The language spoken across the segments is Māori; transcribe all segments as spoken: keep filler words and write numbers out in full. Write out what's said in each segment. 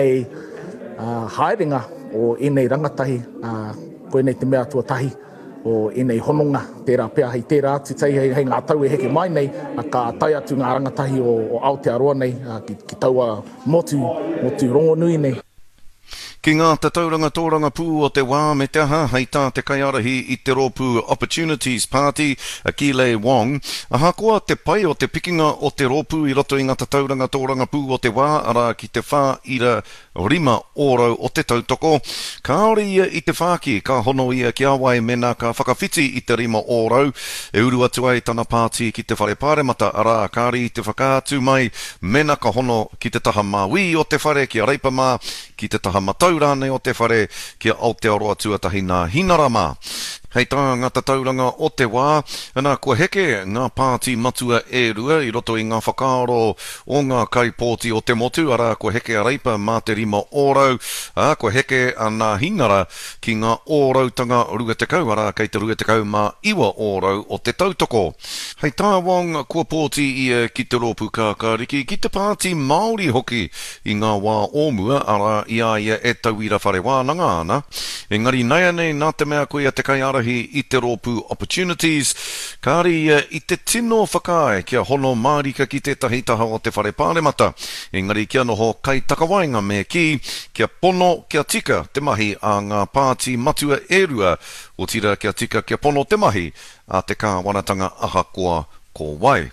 E uh, haerenga o inei rangatahi, uh, koe nei te mea tuatahi o inei hononga, tērā pēr hei tērā atu tei hei, hei ngā tau e heke mai nei, a ka tai atu ngā rangatahi o, o Aotearoa nei, uh, ki, ki taua motu, motu rongo nui nei. Ki ngā tatauranga tōranga pū o te wā me te aha, hei tā te kaiarahi i te rōpū Opportunities Party, a Kile Wong. Aha koa te pai o te pikinga o te rōpū i roto i ngā tatauranga tōranga pū o te wā, ara ki te whā ira rima oro o te tautoko. Kāore ia i te whāki, ka hono ia ki awai mena ka whakawhiti i te rima oro. E uru atu ai tana pāti ki te whare pāremata, ara kāri i te whakaatu mai, mena ka hono ki te taha māwi o te whare, ki a reipa mā, ki te taha matau rāne o te whare ki Aotearoa tuatahi nā Hinarama. Hei tā ngā tatauranga o te wā, nā kua heke ngā pāti matua e rua i roto i ngā whakaaro o ngā kaipōti o te motu, ara kua heke a reipa mā te rima ōrau, a kua heke a ngā Hinara ki ngā ōrautanga rua te kau, ara kei te rua te kau mā iwa ōrau o te tautoko. Hei tā wang kua pōti ia ki te rōpū kākāriki, ki te pāti Māori hoki i ngā wā ōmua, ara ia ia e tauira whare wānanga ana. Engari nei nei nā te mea koe a te kaiara i te rōpū Opportunities, kāri i te tino whakae kia hono mārika ki te tahi taha o te whare pāremata. Engari kia noho kai takawainga me ki, kia pono kia tika te mahi a ngā pāti matua e rua, o tira kia tika kia pono te mahi a te kāwanatanga ahakoa ko wai.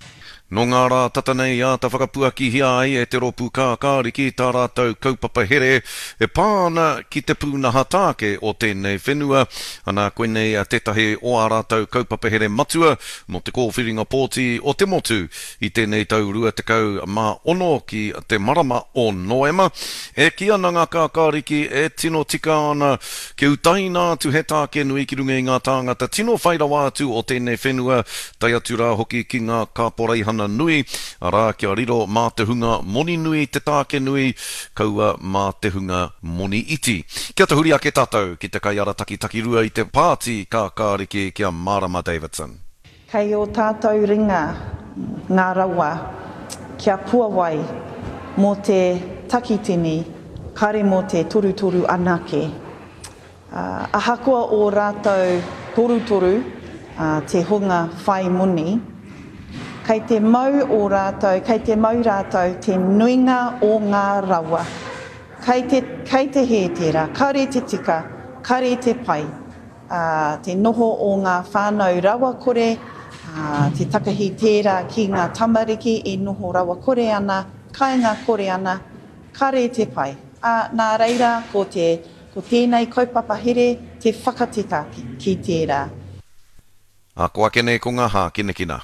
No ngā rā tata nei a ta whakapuaki hia ai e te rōpū kākāriki tā rātou kaupapa here e pāna ki te pūnaha tāke o tēnei whenua, ana koe nei a tetahi o a rātou kaupapa here matua mo te kōwhiringa pōti o te motu i tēnei tau rua te kau mā ono ki te marama o Noema. E ki ana ngā kākāriki e tino tika ana ke utaina atu he tāke nui ki runga i ngā tāngata tino whairawa atu o tēnei whenua, tai atu rā hoki ki ngā kāporeihana nui, ara kia riro mā te hunga moni nui te tāke nui, kaua mā te hunga moni iti. Kia te huri ake tātou ki te kaiara taki taki rua i te pāti kākāriki kia Marama Davidson. Kei o tātou ringa ngā rawa kia puawai mō te takitini, kare mō te toru toru anake. Uh, ahakoa o rātou toru toru, uh, te hunga whai muni, kei te mau o rātou, kei te mau rātou, te nuinga o ngā rawa. Kei te, kei te hētera, kare te tika, kare te pai. Uh, te noho o ngā whānau rawa kore, uh, te takahi tērā ki ngā tamariki e noho rawa kore ana, kainga kore ana, kare te pai. Uh, nā reira, ko, te, ko tēnei kaupapa here, te whakatika ki, ki tērā. A koa kene ko ngā hā kina kina.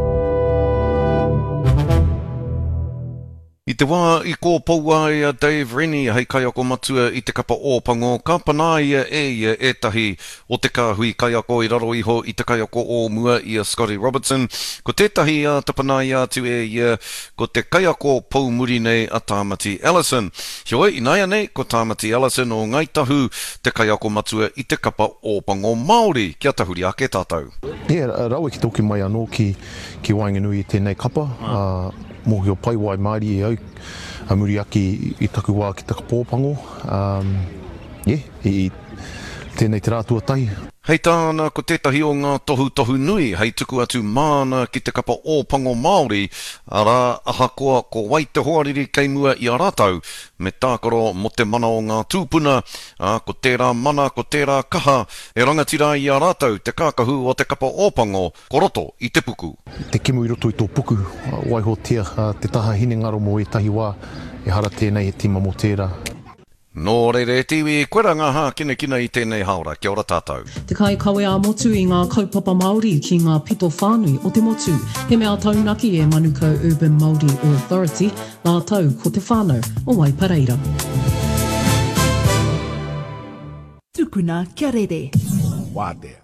I te wā i kō paua ia Dave Rennie hei kaiako matua i te kapa ōpango, ka panā ia e ia etahi o te kāhui kaiako i raro iho i te kaiako o mua ia Scotty Robertson. Ko tētahi a te panā ia atu e ia ko te kaiako paumuri nei a Tāmati Ellison. Hioe i naia nei ko Tāmati Ellison o Ngaitahu te kaiako matua i te kapa ōpango Māori. Kia tahuri ake tātou. Yeah, rawe ki toki mai anō ki, ki Wainganui i tēnei kapa. Uh, Mohi o Paiwai Māori e au, a muri aki i taku wā ki taka pōpango. Um, yeah, i tēnei te rātua tahi. Hei tāna ko tētahi o ngā tohu tohu nui, hei tuku atu māna ki te kapa ōpango Māori, ara ahakoa ko wai te hoariri kei mua i a rātau, me tākaro mo te mana o ngā tūpuna, a, ko tērā mana, ko tērā kaha, e rangatira i a rātau te kākahu o te kapa ōpango, ko roto i te puku. Te kimu i roto i tō puku, waiho tia, te taha hine ngaro mo e tahi wā, e hara tēnei e tima mo tērā. Nō reire tiwi, koera ngā hā kina kina i tēnei haora, kia ora tātou. Te kai kawe a motu i ngā kaupapa Māori ki ngā pito whānui o te motu. He mea taunaki e Manuka Urban Māori Authority, nā tau ko te whānau o Waipareira. Tukuna kia rere. Wātea.